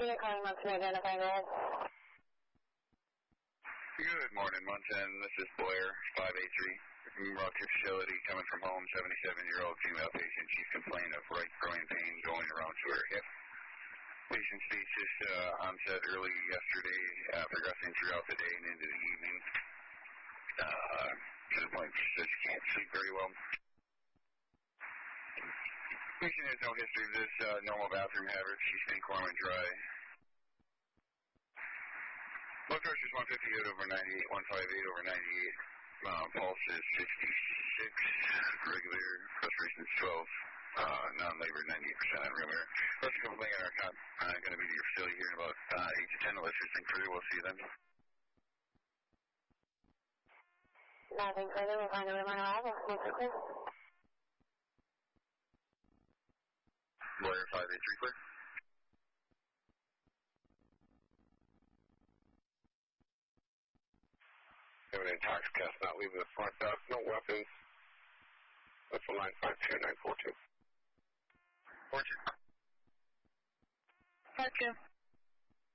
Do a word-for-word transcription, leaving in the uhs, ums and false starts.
You're calling Munson, identify, go ahead. Good morning, Munson. This is Blair, five eight three. From Rockview facility, coming from home, seventy-seven-year-old female patient. She's complaining of right groin pain going around to her hip. Patient status uh, onset early yesterday, uh, progressing throughout the day and into the evening. Uh, to the point she says she can't sleep very well. Patient has no history of this, uh, normal bathroom habits. She's staying warm and dry. Blood pressure is one fifty-eight over ninety-eight, one fifty-eight over ninety-eight. Uh, pulse is sixty-six, regular, respiration is twelve, uh, non-labor ninety-eight percent on room air. First complaint on our cop, uh, going to be to your facility here in about uh, eight to ten unless you're think further. We'll see you then. Nothing further, we'll find a room on arrival. Clear, clear. Lawyer five eight three, clear. Have an intox cast not leaving the front desk, no weapons. That's a line five two nine four two. Four two. Four two.